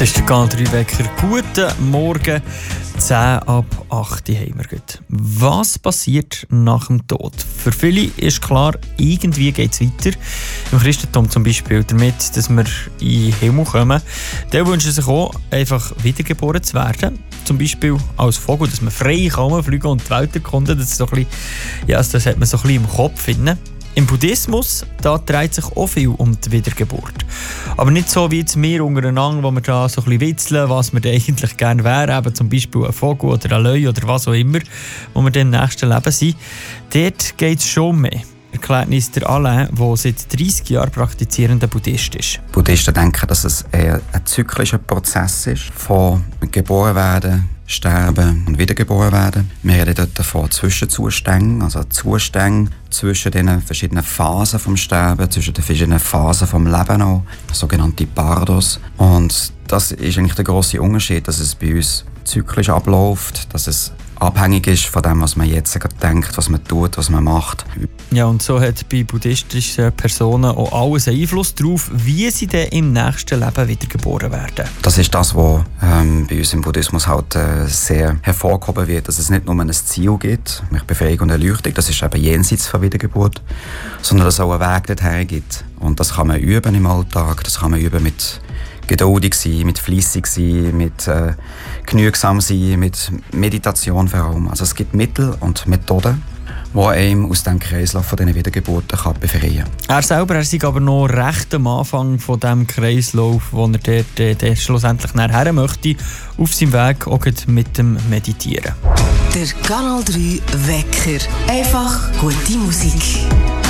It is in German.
Das ist der Kanal 3 Wecker. Guten Morgen, 10 ab 8 haben wir heute. Was passiert nach dem Tod? Für viele ist klar, irgendwie geht es weiter. Im Christentum zum Beispiel damit, dass wir in den Himmel kommen. Die wünschen sich auch, einfach wiedergeboren zu werden. Zum Beispiel als Vogel, dass man frei kann fliegen und die Welt erkunden. Das, ist so ein bisschen, ja, das hat man so ein bisschen im Kopf. Im Buddhismus da dreht sich auch viel um die Wiedergeburt. Aber nicht so wie jetzt wir untereinander, wo wir da so ein bisschen witzeln, was wir eigentlich gerne wären, eben zum Beispiel ein Vogel oder ein Löwe oder was auch immer, wo wir dann im nächsten Leben sind. Dort geht es schon mehr. Erklärt uns der Alain, der seit 30 Jahren praktizierender Buddhist ist. Buddhisten denken, dass es eher ein zyklischer Prozess ist, von geboren werden, sterben und wiedergeboren werden. Wir reden dort von Zwischenzuständen, also Zustände zwischen den verschiedenen Phasen vom Sterben, zwischen den verschiedenen Phasen vom Leben auch, sogenannte Bardos. Und das ist eigentlich der grosse Unterschied, dass es bei uns zyklisch abläuft, dass es abhängig ist von dem, was man jetzt gerade denkt, was man tut, was man macht. Ja, und so hat bei buddhistischen Personen auch alles Einfluss darauf, wie sie dann im nächsten Leben wiedergeboren werden. Das ist das, was bei uns im Buddhismus halt sehr hervorgehoben wird, dass es nicht nur ein Ziel gibt, nämlich Befreiung und Erleuchtung, das ist eben jenseits von Wiedergeburt, sondern dass es auch einen Weg dorthin gibt. Und das kann man üben im Alltag, das kann man üben mit geduldig sein, mit fleissig sein, mit genügsam sein, mit Meditation vor allem. Also es gibt Mittel und Methoden, die einem aus dem Kreislauf von diesen Wiedergeburten befreien kann. Er selber ist aber noch recht am Anfang von diesem Kreislauf, wo er dort schlussendlich nachher möchte, auf seinem Weg auch mit dem Meditieren. Der Kanal 3 Wecker. Einfach gute Musik.